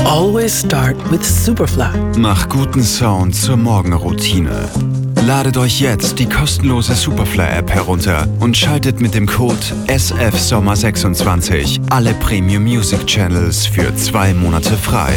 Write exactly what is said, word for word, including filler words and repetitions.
Always start with Superfly. Mach guten Sound zur Morgenroutine. Ladet euch jetzt die kostenlose Superfly-App herunter und schaltet mit dem Code S F Sommer sechsundzwanzig alle Premium Music Channels für zwei Monate frei.